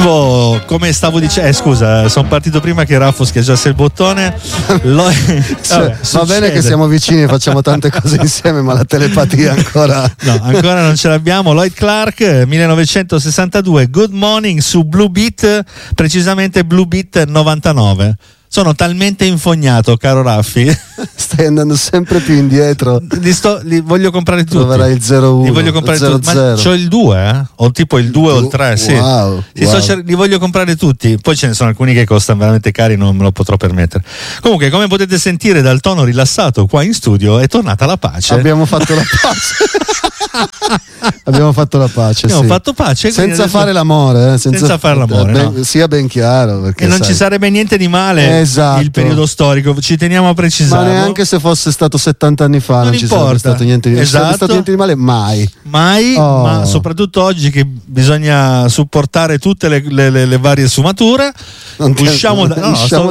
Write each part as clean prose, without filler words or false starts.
come stavo dicendo, scusa, sono partito prima che Raffo schiacciasse il bottone. Vabbè, va bene che siamo vicini e facciamo tante cose insieme, ma la telepatia ancora non ce l'abbiamo. Lloyd Clark, 1962, Good Morning su Blue Beat, precisamente Blue Beat 99. Sono talmente infognato, caro Raffi. Stai andando sempre più indietro. Li voglio comprare tutti. Troverai il 01. Li voglio comprare 00. tutti. Ma c'ho il 2, o tipo il 2 o il 3, sì. Wow. Li voglio comprare tutti. Poi ce ne sono alcuni che costano veramente cari, non me lo potrò permettere. Comunque, come potete sentire dal tono rilassato qua in studio, è tornata la pace. Abbiamo fatto la pace. Abbiamo fatto la pace. Abbiamo sì. fatto pace. Senza fare l'amore. Senza fare l'amore. No. Sia ben chiaro. Perché e non ci sarebbe niente di male. Esatto. Il periodo storico, ci teniamo a precisare. Ma neanche se fosse stato 70 anni fa non ci sarebbe stato niente di male, mai. Oh. Ma soprattutto oggi che bisogna supportare tutte le varie sfumature. Usciamo da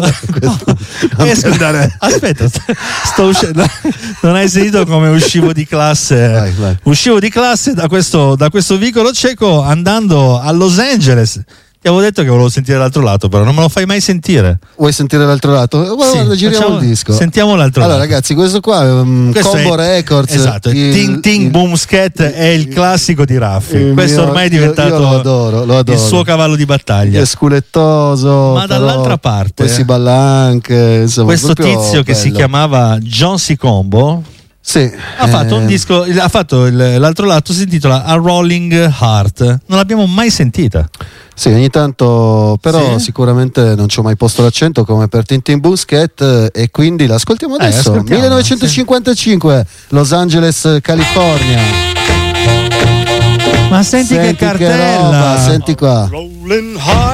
aspetta, sto uscendo. Non hai sentito come uscivo di classe? Vai. Uscivo di classe da questo vicolo cieco andando a Los Angeles. Ti avevo detto che volevo sentire l'altro lato, però non me lo fai mai sentire. Vuoi sentire l'altro lato? Guarda, giriamo il disco. Sentiamo l'altro lato. Allora, ragazzi, questo qua è Combo Records. Esatto, Ting Ting Boom Scat è il classico di Raffi. Questo ormai è diventato lo adoro. Il suo cavallo di battaglia. È sculettoso. Ma dall'altra parte poi si balla anche. Insomma, questo tizio che bello. si chiamava John C. Combo. Sì, ha fatto un disco, l'altro lato si intitola A Rolling Heart. Non l'abbiamo mai sentita. Sì, ogni tanto, però sì? Sicuramente non ci ho mai posto l'accento come per Tintin Busquet e quindi l'ascoltiamo adesso. 1955, sì. Los Angeles, California. Ma senti che cartella! Che roba, senti qua.